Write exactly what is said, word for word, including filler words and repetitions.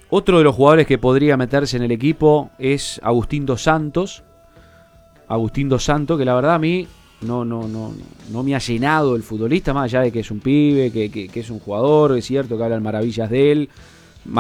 Otro de los jugadores que podría meterse en el equipo es Agustín Dos Santos. Agustín Dos Santos, que la verdad a mí no, no, no, no me ha llenado el futbolista, más allá de que es un pibe, que, que, que es un jugador, es cierto que hablan maravillas de él.